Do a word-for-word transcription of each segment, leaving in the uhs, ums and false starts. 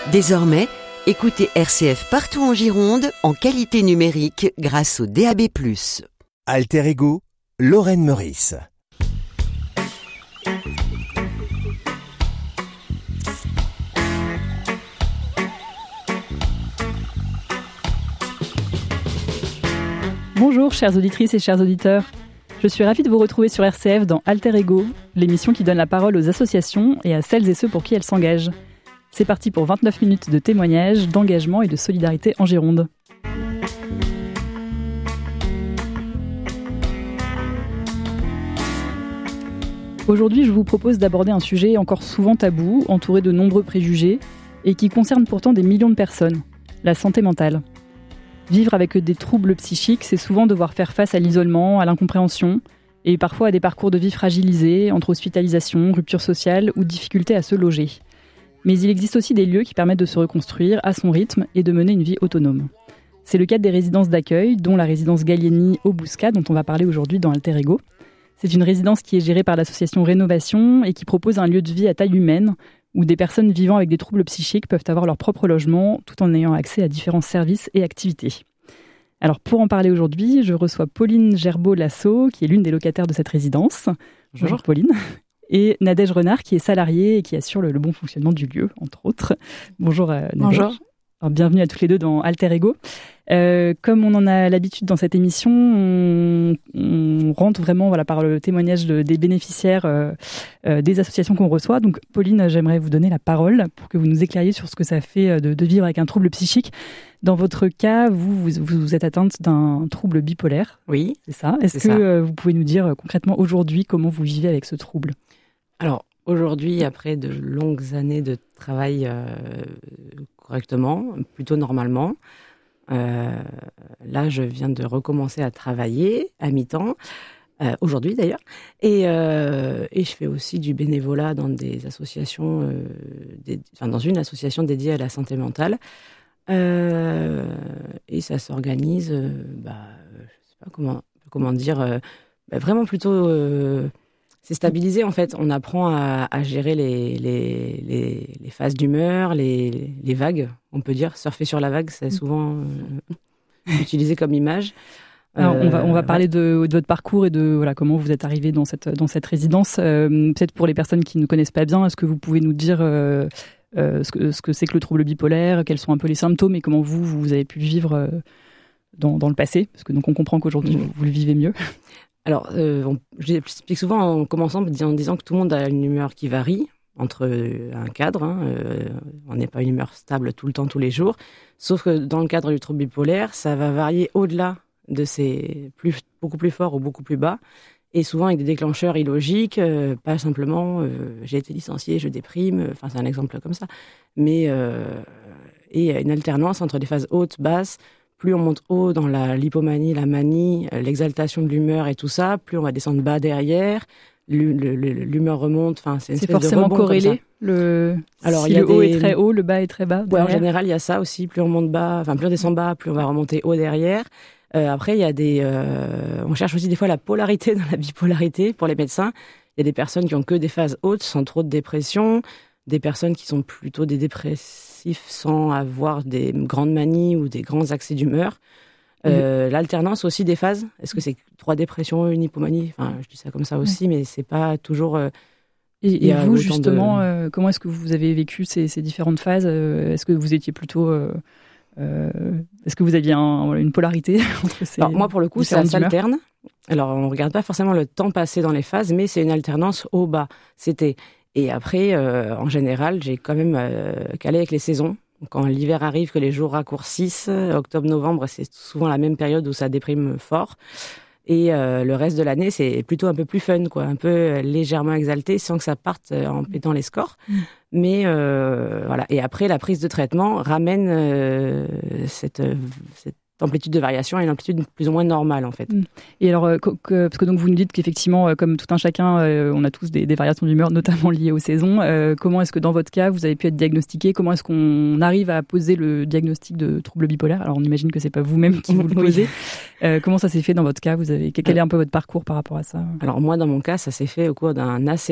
Désormais, écoutez R C F partout en Gironde en qualité numérique grâce au D A B plus. Alter Ego, Lorraine Meurice. Bonjour chères auditrices et chers auditeurs. Je suis ravie de vous retrouver sur R C F dans Alter Ego, l'émission qui donne la parole aux associations et à celles et ceux pour qui elles s'engagent. C'est parti pour vingt-neuf minutes de témoignages, d'engagement et de solidarité en Gironde. Aujourd'hui, je vous propose d'aborder un sujet encore souvent tabou, entouré de nombreux préjugés, et qui concerne pourtant des millions de personnes, la santé mentale. Vivre avec des troubles psychiques, c'est souvent devoir faire face à l'isolement, à l'incompréhension, et parfois à des parcours de vie fragilisés, entre hospitalisation, rupture sociale ou difficulté à se loger. Mais il existe aussi des lieux qui permettent de se reconstruire à son rythme et de mener une vie autonome. C'est le cas des résidences d'accueil, dont la résidence Gallieni au Bouscat, dont on va parler aujourd'hui dans Alter Ego. C'est une résidence qui est gérée par l'association Rénovation et qui propose un lieu de vie à taille humaine, où des personnes vivant avec des troubles psychiques peuvent avoir leur propre logement, tout en ayant accès à différents services et activités. Alors pour en parler aujourd'hui, je reçois Pauline Gerbeau-Lasso, qui est l'une des locataires de cette résidence. Bonjour, Bonjour Pauline. Et Nadège Renard, qui est salariée et qui assure le, le bon fonctionnement du lieu, entre autres. Bonjour euh, Nadège. Bonjour. Alors, bienvenue à toutes les deux dans Alter Ego. Euh, comme on en a l'habitude dans cette émission, on, on rentre vraiment voilà, par le témoignage de, des bénéficiaires euh, euh, des associations qu'on reçoit. Donc Pauline, j'aimerais vous donner la parole pour que vous nous éclairiez sur ce que ça fait de, de vivre avec un trouble psychique. Dans votre cas, vous, vous, vous êtes atteinte d'un trouble bipolaire. Oui. C'est ça. Est-ce c'est que ça. Euh, vous pouvez nous dire euh, concrètement aujourd'hui comment vous vivez avec ce trouble ? Alors, aujourd'hui, après de longues années de travail euh, correctement, plutôt normalement, euh, là, je viens de recommencer à travailler à mi-temps, euh, aujourd'hui d'ailleurs, et, euh, et je fais aussi du bénévolat dans des associations, euh, des, enfin, dans une association dédiée à la santé mentale, euh, et ça s'organise, euh, bah, je sais pas comment, comment dire, euh, bah, vraiment plutôt... Euh, C'est stabilisé en fait, on apprend à, à gérer les, les, les, les phases d'humeur, les, les vagues, on peut dire. Surfer sur la vague, c'est souvent euh, utilisé comme image. Alors, euh, on va, on va parler de, de votre parcours et de voilà, comment vous êtes arrivé dans cette, dans cette résidence. Euh, peut-être pour les personnes qui ne connaissent pas bien, est-ce que vous pouvez nous dire euh, euh, ce, que, ce que c'est que le trouble bipolaire, quels sont un peu les symptômes et comment vous, vous avez pu le vivre euh, dans, dans le passé ? Parce que donc on comprend qu'aujourd'hui, mmh. vous, vous le vivez mieux. Alors, euh, on, j'explique souvent en commençant en disant que tout le monde a une humeur qui varie entre un cadre. Hein, euh, on n'est pas une humeur stable tout le temps, tous les jours. Sauf que dans le cadre du trouble bipolaire, ça va varier au-delà de ces plus, beaucoup plus forts ou beaucoup plus bas. Et souvent avec des déclencheurs illogiques, euh, pas simplement euh, j'ai été licencié, je déprime. Enfin, c'est un exemple comme ça. Mais euh, et une alternance entre des phases hautes, basses. Plus on monte haut dans la l'hypomanie, la manie, l'exaltation de l'humeur et tout ça, plus on va descendre bas derrière, l'humeur remonte. Enfin, c'est une c'est espèce forcément de corrélé. Le Alors si il y a le des... haut est très haut, le bas est très bas. Ouais, en général, il y a ça aussi. Plus on monte bas, enfin plus on descend bas, plus on va remonter haut derrière. Euh, après, il y a des. Euh... On cherche aussi des fois la polarité dans la bipolarité pour les médecins. Il y a des personnes qui ont que des phases hautes, sans trop de dépression, des personnes qui sont plutôt des dépressifs sans avoir des grandes manies ou des grands accès d'humeur. Euh, mmh. L'alternance aussi des phases. Est-ce que c'est trois dépressions, une hypomanie ? Enfin, je dis ça comme ça aussi, mmh. mais c'est pas toujours... Euh, et, et vous, justement, de... euh, comment est-ce que vous avez vécu ces, ces différentes phases ? euh, Est-ce que vous étiez plutôt... Euh, euh, est-ce que vous aviez un, voilà, une polarité entre ces Alors, moi, pour le coup, ça s'alterne. Alors, on ne regarde pas forcément le temps passé dans les phases, mais c'est une alternance haut-bas. C'était... Et après, euh, en général, j'ai quand même euh, calé avec les saisons. Quand l'hiver arrive, que les jours raccourcissent, octobre-novembre, c'est souvent la même période où ça déprime fort. Et euh, le reste de l'année, c'est plutôt un peu plus fun, quoi, un peu légèrement exalté, sans que ça parte en pétant les scores. Mmh. Mais euh, voilà. Et après, la prise de traitement ramène euh, cette, cette amplitude de variation à une amplitude plus ou moins normale, en fait. Et alors, euh, que, parce que donc vous nous dites qu'effectivement, euh, comme tout un chacun, euh, on a tous des, des variations d'humeur, notamment liées aux saisons. Euh, comment est-ce que dans votre cas, vous avez pu être diagnostiqué ? Comment est-ce qu'on arrive à poser le diagnostic de trouble bipolaire ? Alors, on imagine que c'est pas vous-même qui vous le posez. Oui. Euh, comment ça s'est fait dans votre cas ? Vous avez, quel est un peu votre parcours par rapport à ça ? Alors moi, dans mon cas, ça s'est fait au cours d'un assez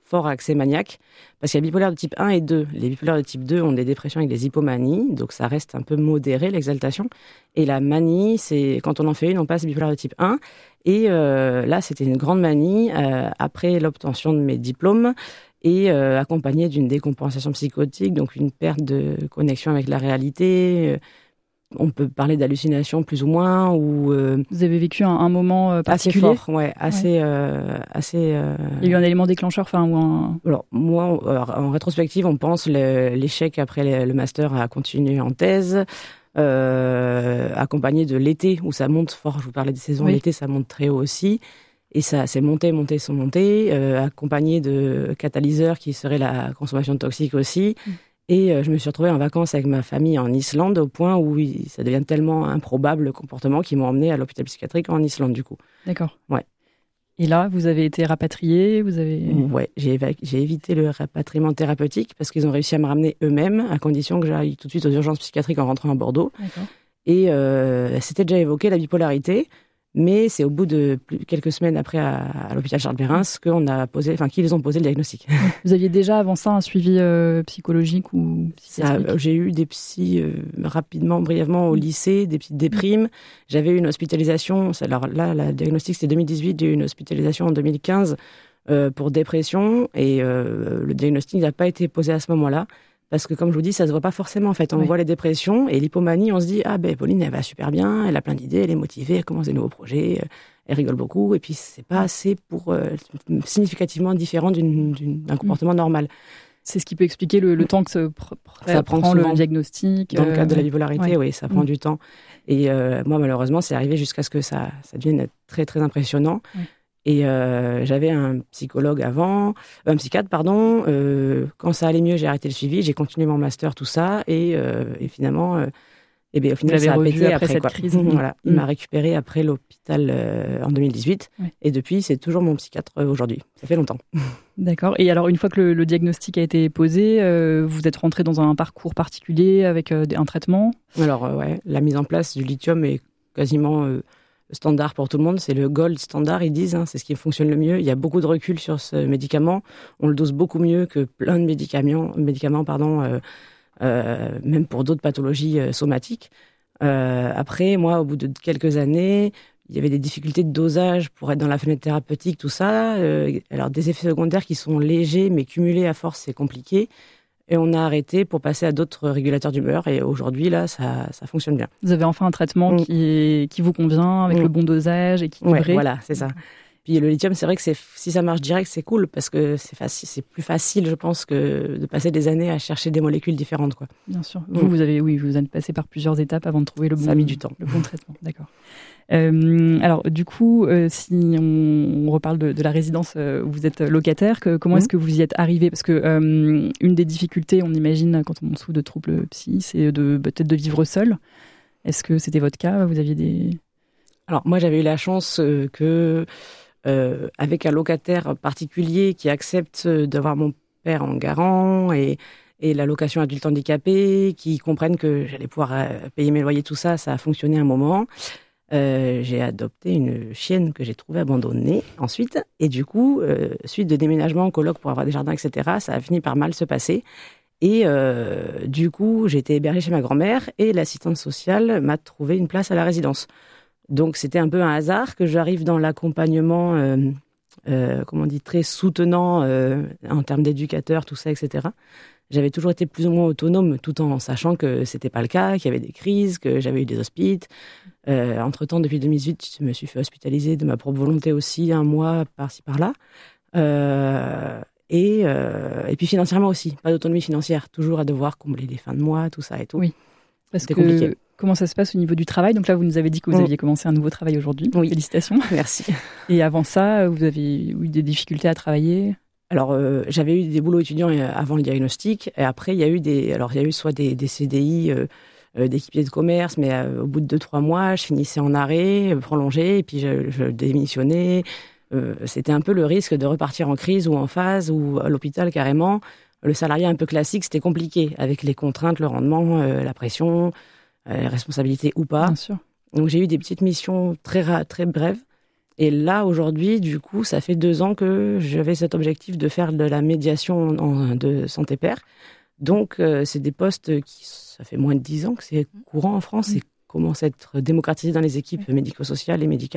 fort accès maniaque, parce qu'il y a bipolaire de type un et deux. Les bipolaires de type deux ont des dépressions avec des hypomanies, donc ça reste un peu modéré, l'exaltation. Et la manie, c'est quand on en fait une, on passe bipolaire de type un. Et euh, là, c'était une grande manie, euh, après l'obtention de mes diplômes, et euh, accompagnée d'une décompensation psychotique, donc une perte de connexion avec la réalité. On peut parler d'hallucination plus ou moins. Ou, euh, Vous avez vécu un, un moment euh, particulier ? Assez fort, ouais, assez... Ouais. Euh, assez euh... Il y a eu un élément déclencheur, enfin, ou un... Alors, moi, en, en rétrospective, on pense le, l'échec après le, le master à continuer en thèse, euh, accompagné de l'été, où ça monte fort. Je vous parlais des saisons, oui. L'été, ça monte très haut aussi. Et ça s'est monté, monté, sont monté, euh, accompagné de catalyseurs qui seraient la consommation de toxiques aussi. Mmh. Et euh, je me suis retrouvée en vacances avec ma famille en Islande, au point où il, ça devient tellement improbable le comportement qu'ils m'ont emmenée à l'hôpital psychiatrique en Islande, du coup. D'accord. Ouais. Et là, vous avez été rapatriée, vous avez... Ouais, j'ai, éva- j'ai évité le rapatriement thérapeutique parce qu'ils ont réussi à me ramener eux-mêmes, à condition que j'aille tout de suite aux urgences psychiatriques en rentrant à Bordeaux. D'accord. Et euh, c'était déjà évoqué, la bipolarité. Mais c'est au bout de plus, quelques semaines après à, à l'hôpital Charles Berens qu'on a posé, enfin qu'ils ont posé le diagnostic. Vous aviez déjà avant ça un suivi euh, psychologique ou psychiatrique ? Ça, j'ai eu des psys euh, rapidement, brièvement au lycée, des petites déprimes. J'avais eu une hospitalisation. Alors là, le diagnostic c'était deux mille dix-huit. J'ai eu une hospitalisation en deux mille quinze euh, pour dépression et euh, le diagnostic n'a pas été posé à ce moment-là. Parce que, comme je vous dis, ça se voit pas forcément, en fait. On oui. voit les dépressions et l'hypomanie, on se dit, ah ben, Pauline, elle va super bien, elle a plein d'idées, elle est motivée, elle commence des nouveaux projets, elle rigole beaucoup, et puis c'est pas assez pour, euh, significativement différent d'une, d'une, d'un comportement mmh. normal. C'est ce qui peut expliquer le, le temps que se pr- pr- ça prend le diagnostic. Dans le cadre euh, de la bipolarité, ouais. oui, ça prend mmh. du temps. Et euh, moi, malheureusement, c'est arrivé jusqu'à ce que ça, ça devienne très, très impressionnant. Ouais. Et euh, j'avais un psychologue avant, un psychiatre, pardon. Euh, quand ça allait mieux, j'ai arrêté le suivi, j'ai continué mon master, tout ça. Et, euh, et finalement, euh, et bien, au final, ça a pété après, après cette quoi. crise. Voilà. Il mmh. m'a récupéré après l'hôpital euh, en deux mille dix-huit. Ouais. Et depuis, c'est toujours mon psychiatre euh, aujourd'hui. Ça fait longtemps. D'accord. Et alors, une fois que le, le diagnostic a été posé, euh, vous êtes rentré dans un parcours particulier avec euh, un traitement ? Alors, euh, ouais, la mise en place du lithium est quasiment... Euh, standard pour tout le monde, c'est le gold standard, ils disent, hein, c'est ce qui fonctionne le mieux. Il y a beaucoup de recul sur ce médicament, on le dose beaucoup mieux que plein de médicaments, médicaments pardon, euh, euh, même pour d'autres pathologies euh, somatiques. Euh, après, moi, au bout de quelques années, il y avait des difficultés de dosage pour être dans la fenêtre thérapeutique, tout ça. Euh, alors, des effets secondaires qui sont légers, mais cumulés à force, c'est compliqué. Et on a arrêté pour passer à d'autres régulateurs d'humeur. Et aujourd'hui, là, ça, ça fonctionne bien. Vous avez enfin un traitement mmh. qui, est, qui vous convient, avec mmh. le bon dosage, équilibré. Ouais, voilà, c'est ça. Puis le lithium, c'est vrai que c'est, si ça marche direct, c'est cool, parce que c'est, facile, c'est plus facile, je pense, que de passer des années à chercher des molécules différentes, quoi. Bien sûr. Vous, mmh. vous avez, oui, vous êtes passé par plusieurs étapes avant de trouver le bon, ça a mis du temps. Le bon traitement. D'accord. Euh, alors, du coup, euh, si on, on reparle de, de la résidence euh, où vous êtes locataire, que, comment mmh. est-ce que vous y êtes arrivé ? Parce que euh, une des difficultés, on imagine, quand on souffre de troubles psy, c'est de peut-être de vivre seul. Est-ce que c'était votre cas ? Vous aviez des... Alors, moi, j'avais eu la chance euh, que, euh, avec un locataire particulier qui accepte d'avoir mon père en garant et et l'allocation adulte handicapé, qui comprennent que j'allais pouvoir euh, payer mes loyers, tout ça, ça a fonctionné un moment. Euh, j'ai adopté une chienne que j'ai trouvée abandonnée ensuite. Et du coup, euh, suite de déménagement en coloc pour avoir des jardins, et cetera, ça a fini par mal se passer. Et euh, du coup, j'ai été hébergée chez ma grand-mère et l'assistante sociale m'a trouvé une place à la résidence. Donc, c'était un peu un hasard que j'arrive dans l'accompagnement, euh, euh, comment on dit, très soutenant euh, en termes d'éducateur, tout ça, et cetera. J'avais toujours été plus ou moins autonome, tout en sachant que c'était pas le cas, qu'il y avait des crises, que j'avais eu des hospites. Euh, entre-temps, depuis deux mille dix-huit, je me suis fait hospitaliser de ma propre volonté aussi, un mois par-ci, par-là. Euh, et, euh, et puis financièrement aussi, pas d'autonomie financière, toujours à devoir combler les fins de mois, tout ça et tout. Oui, parce c'était que compliqué. Comment ça se passe au niveau du travail ? Donc là, vous nous avez dit que vous mmh. aviez commencé un nouveau travail aujourd'hui. Oui. Félicitations. Merci. Et avant ça, vous avez eu des difficultés à travailler ? Alors, euh, j'avais eu des boulots étudiants avant le diagnostic, et après, il y a eu des, alors il y a eu soit des, des C D I euh, euh, d'équipier de commerce, mais euh, au bout de deux, trois mois, je finissais en arrêt, euh, prolongé, et puis je, je démissionnais. Euh, c'était un peu le risque de repartir en crise ou en phase, ou à l'hôpital carrément. Le salariat un peu classique, c'était compliqué, avec les contraintes, le rendement, euh, la pression, euh, les responsabilités ou pas. Bien sûr. Donc, j'ai eu des petites missions très, ra- très brèves. Et là, aujourd'hui, du coup, ça fait deux ans que j'avais cet objectif de faire de la médiation en, de santé-père. Donc, euh, c'est des postes qui, ça fait moins de dix ans que c'est courant en France et commence à être démocratisé dans les équipes médico-sociales et médicales.